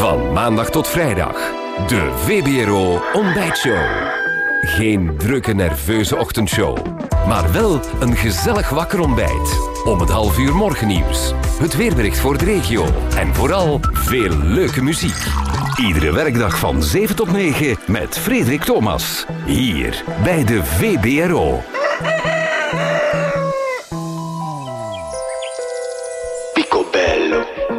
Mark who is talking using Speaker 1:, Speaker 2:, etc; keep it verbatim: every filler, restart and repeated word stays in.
Speaker 1: Van maandag tot vrijdag. De V B R O Ontbijtshow. Geen drukke, nerveuze ochtendshow. Maar wel een gezellig wakker ontbijt. Om het half uur morgennieuws. Het weerbericht voor de regio. En vooral veel leuke muziek. Iedere werkdag van zeven tot negen met Frederik Thomas. Hier bij de V B R O.